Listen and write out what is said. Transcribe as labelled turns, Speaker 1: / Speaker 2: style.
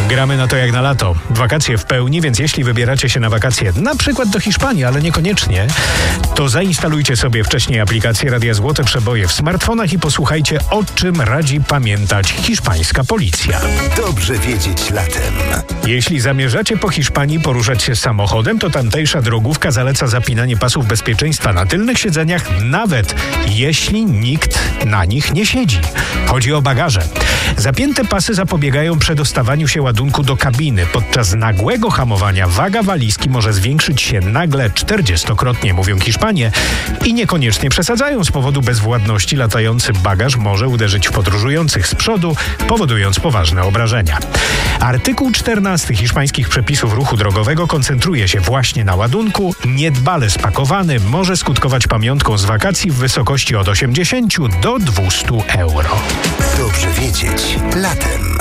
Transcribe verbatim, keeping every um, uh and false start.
Speaker 1: Gramy na to jak na lato. Wakacje w pełni, więc jeśli wybieracie się na wakacje na przykład do Hiszpanii, ale niekoniecznie, to zainstalujcie sobie wcześniej aplikację Radia Złote Przeboje w smartfonach i posłuchajcie, o czym radzi pamiętać hiszpańska policja.
Speaker 2: Dobrze wiedzieć latem.
Speaker 1: Jeśli zamierzacie po Hiszpanii poruszać się samochodem, to tamtejsza drogówka zaleca zapinanie pasów bezpieczeństwa na tylnych siedzeniach, nawet jeśli nikt na nich nie siedzi. Chodzi o bagaże. Zapięte pasy zapobiegają przedostawaniu się ładunku do kabiny. Podczas nagłego hamowania waga walizki może zwiększyć się nagle czterdziestokrotnie, mówią Hiszpanie, i niekoniecznie przesadzają. Z powodu bezwładności latający bagaż może uderzyć w podróżujących z przodu, powodując poważne obrażenia. Artykuł czternasty hiszpańskich przepisów ruchu drogowego koncentruje się właśnie na ładunku. Niedbale spakowany może skutkować pamiątką z wakacji w wysokości od osiemdziesięciu do dwustu euro.
Speaker 2: Dobrze wiedzieć latem.